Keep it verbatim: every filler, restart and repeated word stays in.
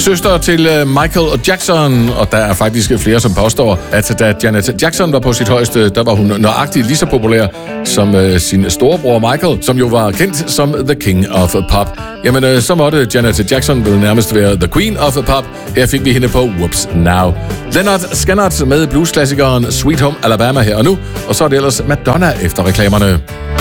søster til Michael Jackson, og der er faktisk flere, som påstår, at da Janet Jackson var på sit højeste, der var hun nøjagtigt lige så populær som uh, sin storebror Michael, som jo var kendt som The King of Pop. Jamen, uh, så måtte Janet Jackson vel nærmest være The Queen of Pop. Her fik vi hende på Whoops Now. Leonard Skinner med bluesklassikeren Sweet Home Alabama her og nu, og så er det ellers Madonna efter reklamerne.